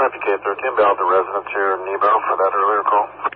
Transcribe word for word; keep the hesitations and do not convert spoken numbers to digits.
K thirteen, Bell, the residence here in Nebo for that earlier call.